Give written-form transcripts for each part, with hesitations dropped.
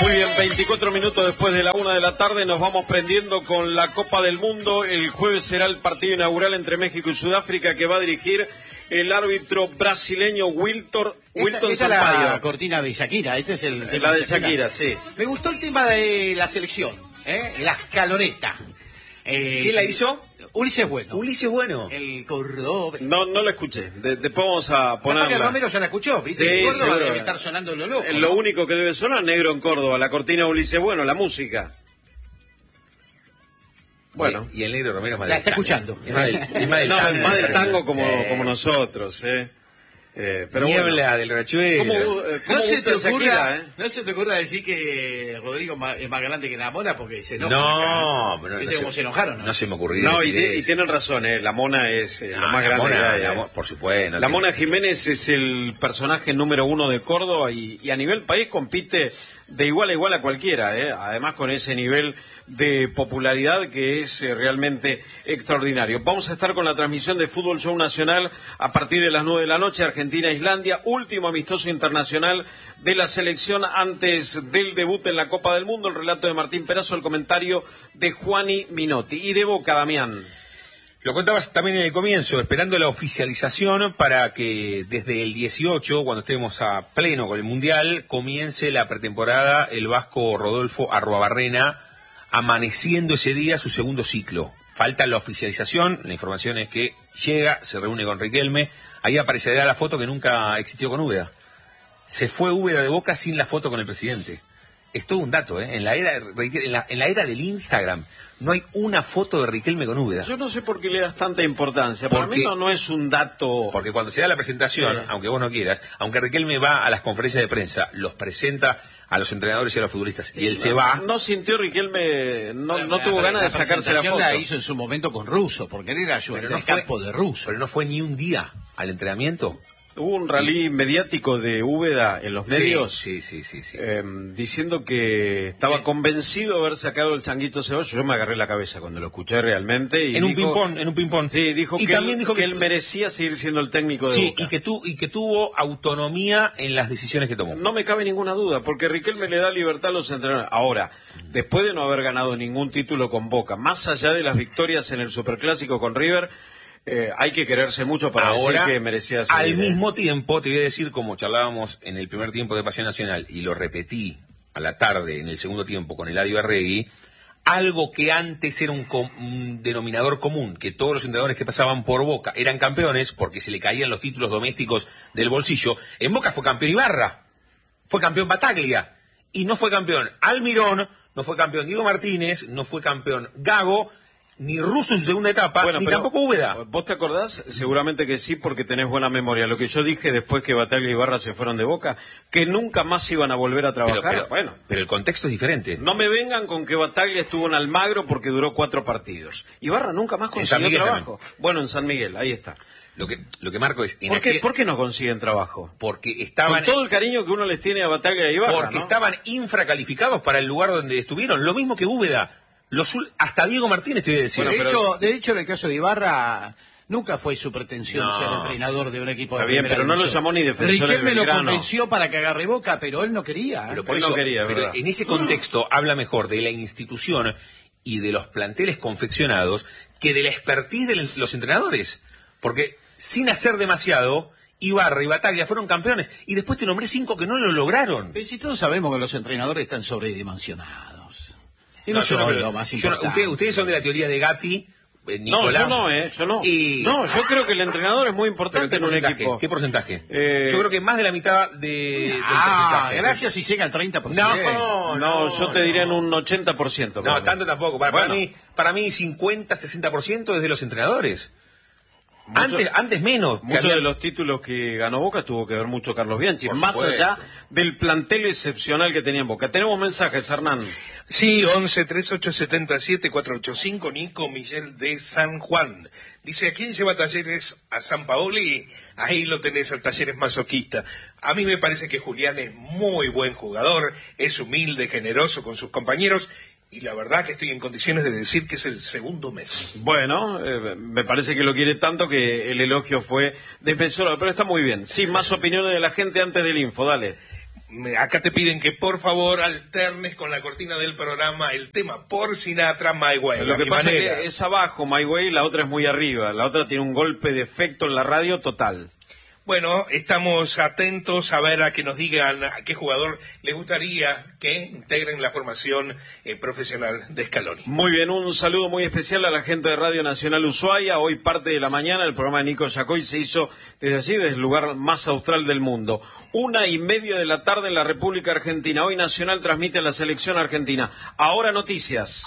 Muy bien, 24 minutos después de la 1 de la tarde nos vamos prendiendo con la Copa del Mundo. El jueves será el partido inaugural entre México y Sudáfrica que va a dirigir el árbitro brasileño Wilton Sampaio. La cortina de Shakira, este es el tema La de Shakira, sí. Me gustó el tema de la selección, la escaloneta. ¿Quién la hizo? Ulises Bueno. Ulises Bueno. El Córdoba. No la escuché. Después vamos a ponerla. Natalia Romero ya la escuchó, ¿viste? Sí, el Córdoba seguro. debe estar sonando lo loco. Lo único que debe sonar, Negro en Córdoba, la cortina de Ulises Bueno, la música. Bueno. Y el Negro Romero es más La del está tango. escuchando. Es más del No, tango. más del tango como, Sí. como nosotros, Pero Niebla bueno. del Rachuelo. ¿Cómo No se, te gusta ocurra, Shakira, no se te ocurra decir que Rodrigo es más grande que Namora porque se enoja. No, pero ¿Viste cómo se enojaron? No se me ocurrió No, decir y eso. tienen razón, la Mona es lo más grande que hay, Por supuesto. La Mona Jiménez es el personaje número 1 de Córdoba y a nivel país compite de igual a igual a cualquiera, además con ese nivel de popularidad que es realmente extraordinario. Vamos a estar con la transmisión de Fútbol Show Nacional a partir de las 9 de la noche, Argentina-Islandia, último amistoso internacional de la selección antes del debut en la Copa del Mundo. El relato de Martín Perazo, el comentario de Juani Minotti. Y de Boca, Damián. Lo contabas también en el comienzo, esperando la oficialización para que desde el 18, cuando estemos a pleno con el Mundial, comience la pretemporada el vasco Rodolfo Arruabarrena, amaneciendo ese día su segundo ciclo. Falta la oficialización, la información es que llega, se reúne con Riquelme, ahí aparecerá la foto que nunca existió con Úbeda. Se fue Úbeda de Boca sin la foto con el presidente. Es todo un dato, en la era del Instagram no hay una foto de Riquelme con Úbeda. Yo no sé por qué le das tanta importancia. Para mí no es un dato. Porque cuando se da la presentación, aunque vos no quieras, aunque Riquelme va a las conferencias de prensa, los presenta a los entrenadores y a los futbolistas, y él se va. No sintió Riquelme, no tuvo ganas de sacarse la foto. La hizo en su momento con Russo, porque él era ayudante de campo de Russo. Pero no fue ni un día al entrenamiento. Hubo un rally mediático de Úbeda en los medios. Sí. Diciendo que estaba convencido de haber sacado el Changuito Ceballos. Yo me agarré la cabeza cuando lo escuché realmente. Y en un ping-pong. Sí, dijo y que, también dijo que él merecía seguir siendo el técnico de Boca. Y que tuvo autonomía en las decisiones que tomó. No me cabe ninguna duda, porque Riquelme le da libertad a los entrenadores. Ahora, después de no haber ganado ningún título con Boca, más allá de las victorias en el Superclásico con River, hay que quererse mucho para decir que merecía seguir. Al mismo tiempo, te voy a decir, como charlábamos en el primer tiempo de Pasión Nacional, y lo repetí a la tarde en el segundo tiempo con Eladio Arregui, algo que antes era un denominador común, que todos los entrenadores que pasaban por Boca eran campeones porque se le caían los títulos domésticos del bolsillo. En Boca fue campeón Ibarra, fue campeón Bataglia, y no fue campeón Almirón, no fue campeón Diego Martínez, no fue campeón Gago, ni Russo en su segunda etapa, ni tampoco Úbeda. ¿Vos te acordás? Seguramente que sí, porque tenés buena memoria. Lo que yo dije después que Bataglia y Ibarra se fueron de Boca, que nunca más iban a volver a trabajar. Pero el contexto es diferente. No me vengan con que Bataglia estuvo en Almagro porque duró 4 partidos. Ibarra nunca más consiguió trabajo. También. Bueno, en San Miguel, ahí está. Lo que marco es... ¿Por qué no consiguen trabajo? Porque estaban... Con todo el cariño que uno les tiene a Bataglia y Ibarra, porque estaban infracalificados para el lugar donde estuvieron. Lo mismo que Úbeda. Hasta Diego Martínez te voy a decir. De hecho, en el caso de Ibarra, nunca fue su pretensión ser entrenador de un equipo de primera división. Pero no lo llamó ni defensor de Belgrano. Riquelme lo convenció para que agarre Boca, pero él no quería. Pero por eso, no quería, pero en ese contexto habla mejor de la institución y de los planteles confeccionados que de la expertise de los entrenadores. Porque sin hacer demasiado, Ibarra y Bataglia fueron campeones. Y después te nombré 5 que no lo lograron. Pero si todos sabemos que los entrenadores están sobredimensionados. Ustedes son de la teoría de Gatti, Nicolás. Yo no. Yo creo que el entrenador es muy importante en un equipo. ¿Qué porcentaje? Yo creo que más de la mitad del porcentaje. Gracias si llega al 30%. No, yo te diría en un 80%. No, tanto tampoco. Para mí 50, 60% es de los entrenadores. Antes menos. Muchos de los títulos que ganó Boca tuvo que ver mucho Carlos Bianchi, más allá del plantel excepcional que tenía en Boca. Tenemos mensajes, Hernán. Sí, 11-3877-485, Nico Miguel de San Juan. Dice, ¿a quién lleva Talleres? ¿A San Paoli? Ahí lo tenés, al Talleres masoquista. A mí me parece que Julián es muy buen jugador, es humilde, generoso con sus compañeros, y la verdad que estoy en condiciones de decir que es el segundo Messi. Bueno, me parece que lo quiere tanto que el elogio fue desmesurado, pero está muy bien. Sí, más opiniones de la gente antes del info, dale. Acá te piden que por favor alternes con la cortina del programa el tema por Sinatra, My Way. Lo que pasa es que es abajo My Way, la otra es muy arriba. La otra tiene un golpe de efecto en la radio total. Bueno, estamos atentos a ver a que nos digan a qué jugador les gustaría que integren la formación profesional de Scaloni. Muy bien, un saludo muy especial a la gente de Radio Nacional Ushuaia. Hoy parte de la mañana el programa de Nico Yacoy se hizo desde allí, desde el lugar más austral del mundo. 1:30 de la tarde en la República Argentina. Hoy Nacional transmite la selección argentina. Ahora noticias.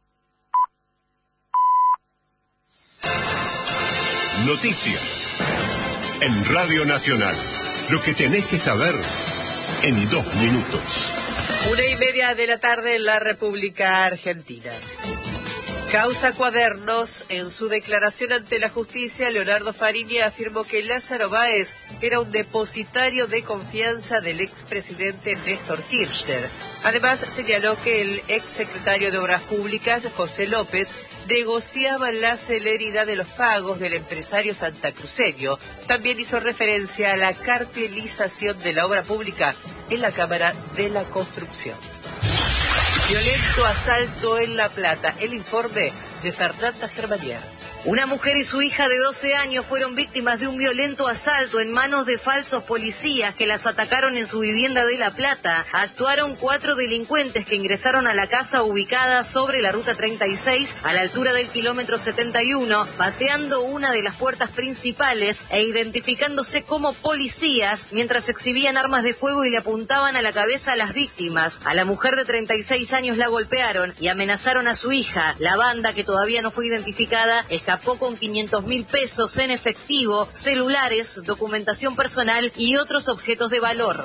Noticias. En Radio Nacional, lo que tenés que saber en 2 minutos. 1:30 de la tarde en la República Argentina. Causa Cuadernos. En su declaración ante la justicia, Leonardo Farini afirmó que Lázaro Báez era un depositario de confianza del expresidente Néstor Kirchner. Además, señaló que el exsecretario de Obras Públicas, José López, negociaba la celeridad de los pagos del empresario santacruceño. También hizo referencia a la cartelización de la obra pública en la Cámara de la Construcción. Violento asalto en La Plata. El informe de Fernanda Germanier. Una mujer y su hija de 12 años fueron víctimas de un violento asalto en manos de falsos policías que las atacaron en su vivienda de La Plata. Actuaron 4 delincuentes que ingresaron a la casa ubicada sobre la ruta 36 a la altura del kilómetro 71, pateando una de las puertas principales e identificándose como policías mientras exhibían armas de fuego y le apuntaban a la cabeza a las víctimas. A la mujer de 36 años la golpearon y amenazaron a su hija. La banda, que todavía no fue identificada, escapó con 500.000 pesos en efectivo, celulares, documentación personal y otros objetos de valor.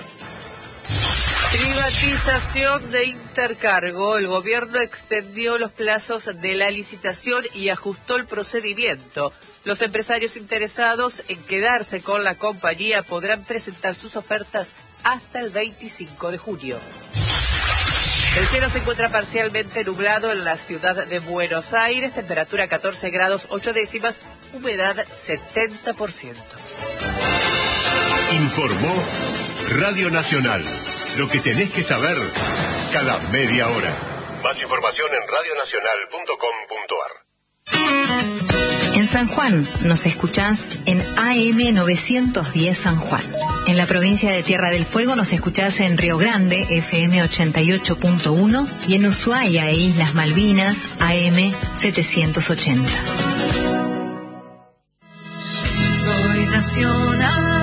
Privatización de Intercargo. El gobierno extendió los plazos de la licitación y ajustó el procedimiento. Los empresarios interesados en quedarse con la compañía podrán presentar sus ofertas hasta el 25 de junio. El cielo se encuentra parcialmente nublado en la ciudad de Buenos Aires, temperatura 14 grados 8 décimas, humedad 70%. Informó Radio Nacional. Lo que tenés que saber cada media hora. Más información en radionacional.com.ar. En San Juan nos escuchás en AM 910 San Juan. En la provincia de Tierra del Fuego nos escuchás en Río Grande, FM 88.1, y en Ushuaia e Islas Malvinas, AM 780. Soy nacional.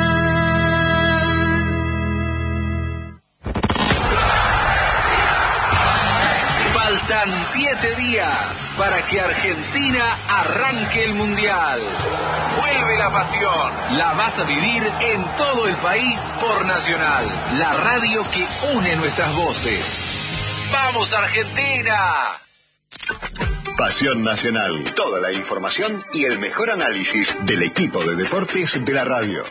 Faltan 7 días para que Argentina arranque el Mundial. Vuelve la pasión. La vas a vivir en todo el país por Nacional, la radio que une nuestras voces. ¡Vamos, Argentina! Pasión Nacional. Toda la información y el mejor análisis del equipo de deportes de la radio.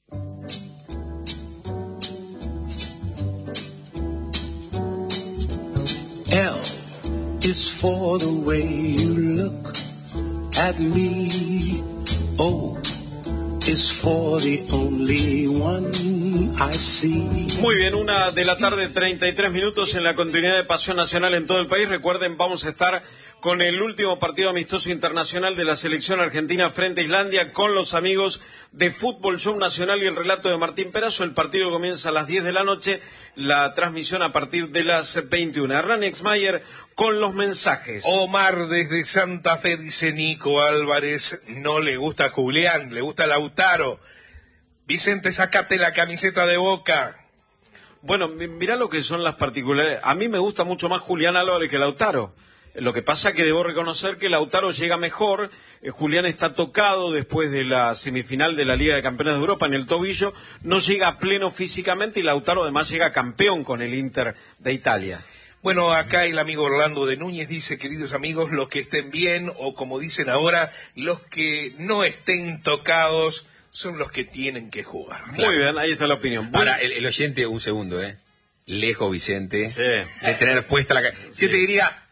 L is for the way you look at me. O is for the only one I see. Muy bien, 1:33 en la continuidad de Pasión Nacional en todo el país. Recuerden, vamos a estar con el último partido amistoso internacional de la selección argentina frente a Islandia con los amigos de Fútbol Show Nacional y el relato de Martín Perazo. El partido comienza a las 10 de la noche, la transmisión a partir de las 21. Hernán Exmayer con los mensajes. Omar desde Santa Fe dice: Nico Álvarez no le gusta a Julián, le gusta a Lautaro. Vicente, sacate la camiseta de Boca. Bueno, mirá lo que son las particularidades. A mí me gusta mucho más Julián Álvarez que Lautaro. Lo que pasa que debo reconocer que Lautaro llega mejor. Julián está tocado después de la semifinal de la Liga de Campeones de Europa en el tobillo. No llega a pleno físicamente y Lautaro además llega campeón con el Inter de Italia. Bueno, acá el amigo Orlando de Núñez dice: queridos amigos, los que estén bien, o como dicen ahora, los que no estén tocados son los que tienen que jugar. Claro. Muy bien, ahí está la opinión. Ahora, el oyente, un segundo, lejos, Vicente, de tener puesta la... Yo te diría,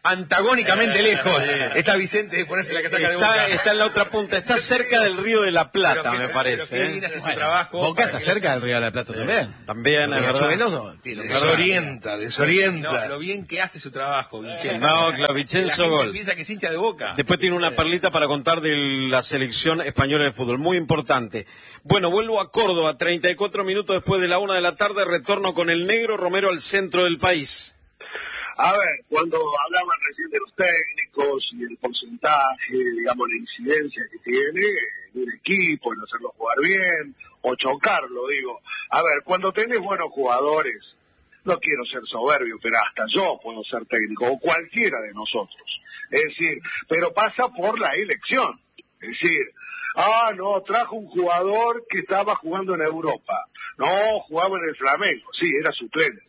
antagónicamente lejos está Vicente de ponerse la casaca de Boca. Está en la otra punta, está cerca del Río de la Plata, me parece. Pero hace su trabajo. Boca está cerca del Río de la Plata también. También, es verdad. Desorienta. No, lo bien que hace su trabajo, Vincenzo. No, claro, Vincenzo Gol. Piensa que es hincha de Boca. Después tiene una perlita para contar de la selección española de fútbol, muy importante. Bueno, vuelvo a Córdoba, 34 minutos después de la 1 de la tarde, retorno con el Negro Romero al centro del país. A ver, cuando hablaban recién de los técnicos y del porcentaje, digamos, la incidencia que tiene en un equipo, en hacerlo jugar bien, o chocarlo, digo. A ver, cuando tenés buenos jugadores, no quiero ser soberbio, pero hasta yo puedo ser técnico, o cualquiera de nosotros. Es decir, pero pasa por la elección. Es decir, no, trajo un jugador que estaba jugando en Europa. No, jugaba en el Flamengo, sí, era suplente.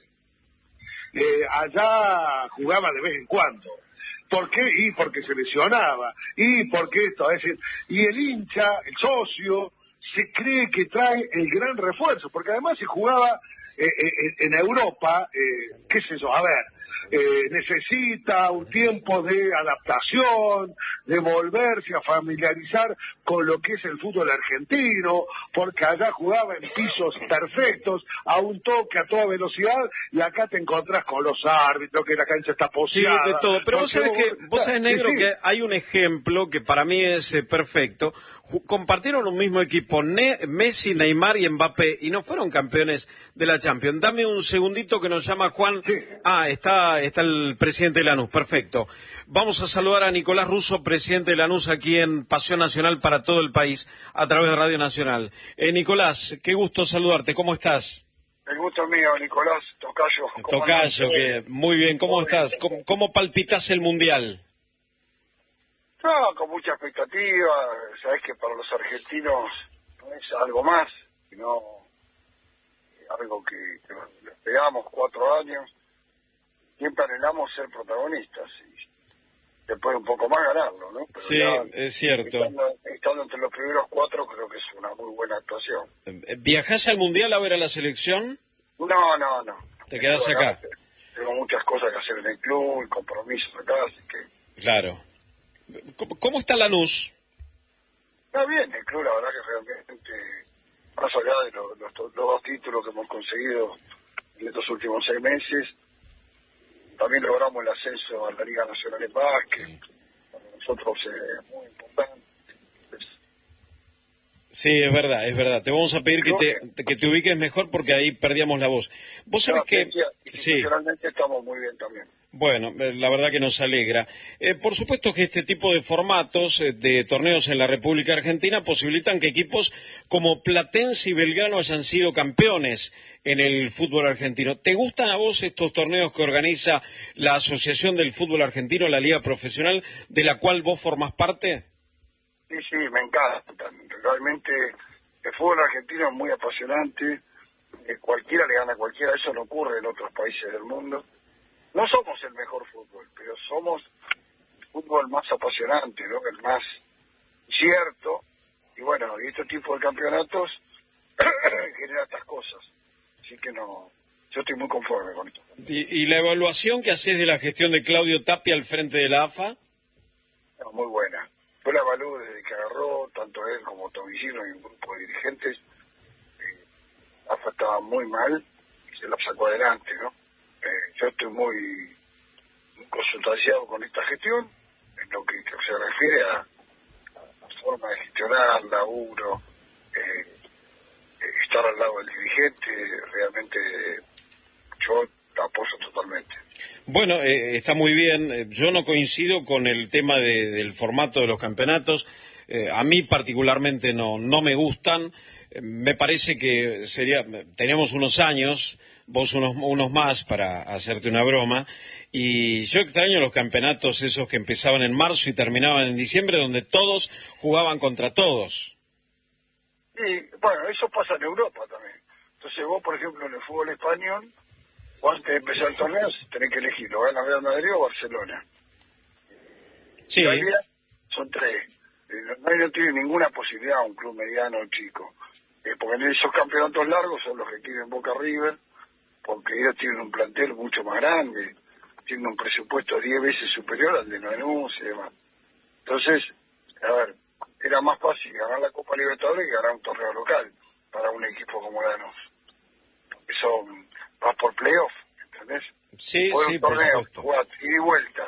Allá jugaba de vez en cuando. ¿Por qué? Y porque se lesionaba. Y porque esto, es decir, y el hincha, el socio, se cree que trae el gran refuerzo, porque además si jugaba en Europa, qué sé yo, a ver, necesita un tiempo de adaptación, de volverse a familiarizar con lo que es el fútbol argentino, porque allá jugaba en pisos perfectos, a un toque, a toda velocidad, y acá te encontrás con los árbitros, que la cancha está poseada. Sí, de todo. Pero vos sabés, Negro, que hay un ejemplo que para mí es perfecto. Compartieron un mismo equipo, Messi, Neymar y Mbappé, y no fueron campeones de la Champions. Dame un segundito que nos llama Juan. Sí. Está el presidente de Lanús, perfecto. Vamos a saludar a Nicolás Russo, presidente de Lanús, aquí en Pasión Nacional para todo el país, a través de Radio Nacional. Nicolás, qué gusto saludarte, ¿cómo estás? El gusto es mío, Nicolás, tocayo. Tocayo, muy bien, ¿cómo estás? ¿Cómo palpitas el Mundial? No, con mucha expectativa. Sabés que para los argentinos no es algo más, sino algo que nos pegamos 4 años. Siempre anhelamos ser protagonistas y después un poco más ganarlo, ¿no? Pero sí, es cierto. Estando entre los primeros 4 creo que es una muy buena actuación. ¿Viajás al Mundial a ver a la selección? No. ¿Te quedás acá? Tengo muchas cosas que hacer en el club y compromisos acá, así que... Claro. ¿Cómo está Lanús? Está bien, el club la verdad que realmente, más allá de los 2 títulos que hemos conseguido en estos últimos 6 meses, también logramos el ascenso a la Liga Nacional de Básquet, para nosotros es muy importante. Sí, es verdad. Te vamos a pedir que te ubiques mejor porque ahí perdíamos la voz. Vos sabés que... Institucionalmente estamos muy bien también. Bueno, la verdad que nos alegra. Por supuesto que este tipo de formatos de torneos en la República Argentina posibilitan que equipos como Platense y Belgrano hayan sido campeones en el fútbol argentino. ¿Te gustan a vos estos torneos que organiza la Asociación del Fútbol Argentino, la Liga Profesional, de la cual vos formás parte? Sí, me encantan. Realmente el fútbol argentino es muy apasionante. Cualquiera le gana a cualquiera. Eso no ocurre en otros países del mundo. No somos el mejor fútbol, pero somos el fútbol más apasionante, ¿no? El más cierto. Y bueno, y este tipo de campeonatos genera estas cosas. Así que no, yo estoy muy conforme con esto. ¿Y la evaluación que haces de la gestión de Claudio Tapia al frente de la AFA? No, muy buena. Yo la evalúo desde que agarró, tanto él como Tobillino y un grupo de dirigentes. AFA estaba muy mal y se la sacó adelante, ¿no? Yo estoy muy consultanciado con esta gestión, en lo que se refiere a la forma de gestionar, laburo, estar al lado del dirigente, realmente yo la apoyo totalmente. Bueno, está muy bien. Yo no coincido con el tema del formato de los campeonatos. A mí particularmente no me gustan. Me parece que teníamos unos años, vos unos más para hacerte una broma, y yo extraño los campeonatos esos que empezaban en marzo y terminaban en diciembre, donde todos jugaban contra todos. Y bueno, eso pasa en Europa también. Entonces vos, por ejemplo, en el fútbol español, antes de empezar el torneo tenés que elegir, ¿lo van a Real Madrid o Barcelona? Sí. Son 3. No tiene ninguna posibilidad un club mediano o chico. Porque en esos campeonatos largos son los que tienen Boca River, porque ellos tienen un plantel mucho más grande. tiene un presupuesto 10 veces superior al de Lanús y demás. Entonces, a ver, era más fácil ganar la Copa Libertadores que ganar un torneo local para un equipo como Lanús. Eso vas por playoff, ¿entendés? Sí, por sí, un por torneo, supuesto. jugás ida y vuelta,